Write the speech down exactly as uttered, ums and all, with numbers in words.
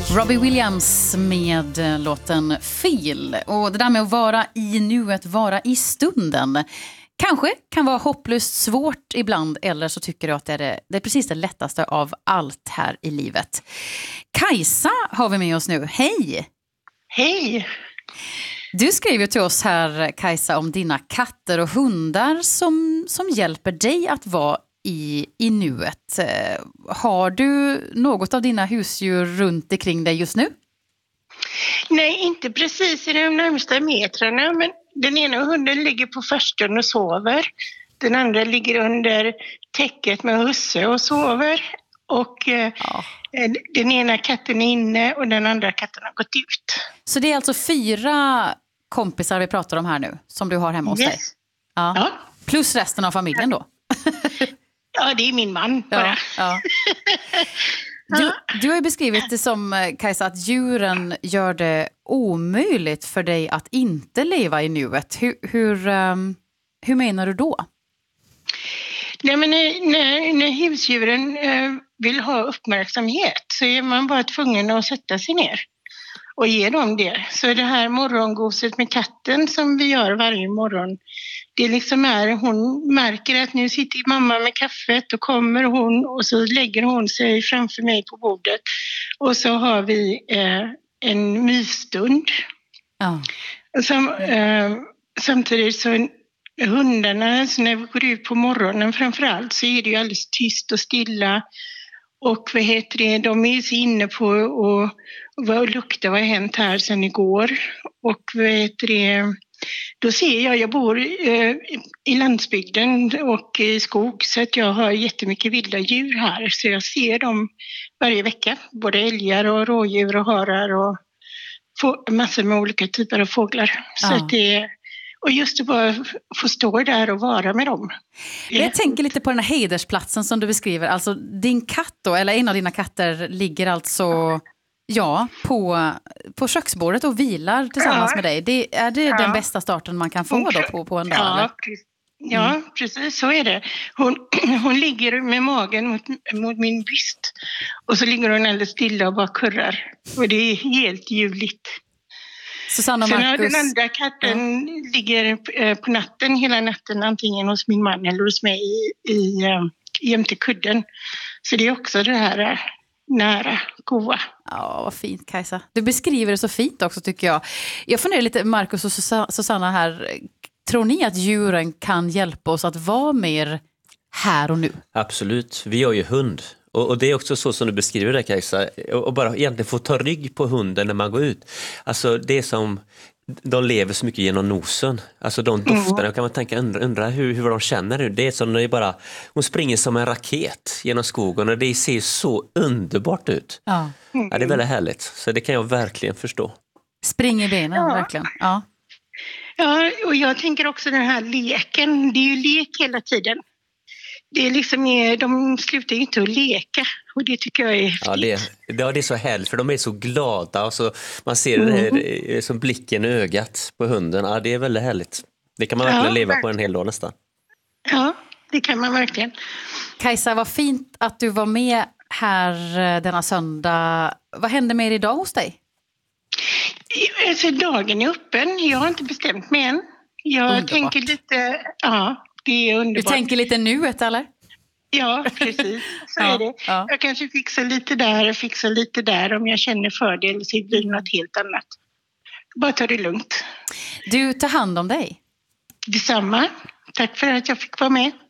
Robbie Williams med låten Feel. Och det där med att vara i nuet, vara i stunden, kanske kan vara hopplöst svårt ibland, eller så tycker du att det är, det, det är precis det lättaste av allt här i livet. Kajsa har vi med oss nu. Hej! Hej! Du skriver till oss här, Kajsa, om dina katter och hundar som, som hjälper dig att vara i, i nuet. Har du något av dina husdjur runt omkring dig just nu? Nej, inte precis i de närmsta metrarna, men den ena hunden ligger på farstun och sover. Den andra ligger under täcket med husse och sover. Och ja. eh, den ena katten är inne och den andra katten har gått ut. Så det är alltså fyra kompisar vi pratar om här nu som du har hemma hos yes. dig? Ja. Ja. Plus resten av familjen då? Ja, det är min man bara. Ja, ja. Du, du har ju beskrivit det som, Kajsa, att djuren gör det omöjligt för dig att inte leva i nuet. Hur, hur, um, hur menar du då? Nej, men när, när, när husdjuren uh, vill ha uppmärksamhet så är man bara tvungen att sätta sig ner och ge dem det. Så det här morgongoset med katten som vi gör varje morgon, det liksom är, hon märker att nu sitter mamma med kaffet och kommer hon och så lägger hon sig framför mig på bordet och så har vi eh, en mysstund. Ja. Som, eh, samtidigt så hundarna, så när vi går ut på morgonen framförallt så är det ju alldeles tyst och stilla. Och vad heter det, de är så inne på och vad luktar, vad har hänt här sedan igår. Och vad heter det, då ser jag, jag bor eh, i landsbygden och i skog så att jag har jättemycket vilda djur här. Så jag ser dem varje vecka, både älgar och rådjur och harar och få, massor med olika typer av fåglar. Så ja. att det, och just att bara få stå där och vara med dem. Jag tänker lite på den här hedersplatsen som du beskriver. Alltså din katt då, eller en av dina katter ligger alltså ja, på, på köksbordet och vilar tillsammans ja. med dig. Det, är det ja. den bästa starten man kan få då på, på en dag? Ja, eller? Precis. Ja, mm. precis så är det. Hon, hon ligger med magen mot, mot min byst och så ligger hon alldeles stilla och bara kurrar. Och det är helt ljuvligt. Susanna Sen Marcus. Den andra katten ja. ligger på natten hela natten antingen hos min man eller hos mig i, i, jämte kudden. Så det är också det här nära, goa. Ja, vad fint, Kajsa. Du beskriver det så fint också, tycker jag. Jag funderar lite, Marcus och Susanna här. Tror ni att djuren kan hjälpa oss att vara mer här och nu? Absolut. Vi har ju hund. Och, och det är också så som du beskriver det, Kajsa. Och, och bara egentligen få ta rygg på hunden när man går ut. Alltså det är som, de lever så mycket genom nosen. Alltså de dofterna, mm. kan man tänka, undra, undra hur, hur de känner nu. Det är som när det bara, hon springer som en raket genom skogen och det ser så underbart ut. Ja. Mm. Ja, det är väldigt härligt. Så det kan jag verkligen förstå. Spring i benen, ja. verkligen. Ja. Ja, och jag tänker också den här leken. Det är ju lek hela tiden. Det är liksom, de slutar ju inte att leka och det tycker jag är häftigt. Ja, det, ja, det är så härligt för de är så glada och så man ser mm. det här, som blicken i ögat på hunden. Ja, det är väldigt härligt. Det kan man verkligen ja, leva verkligen. på en hel dag nästan. Ja, det kan man verkligen. Kajsa, vad fint att du var med här denna söndag. Vad hände med er idag hos dig? Alltså, dagen är öppen. Jag har inte bestämt mig än. Jag underbart. tänker lite... Ja. Det är underbart. Du tänker lite nuet, eller? Ja, precis. Så ja, är det. Ja. Jag kanske fixar lite där och fixar lite där om jag känner för det eller så blir det något helt annat. Bara ta det lugnt. Du, tar hand om dig. Detsamma. Tack för att jag fick vara med.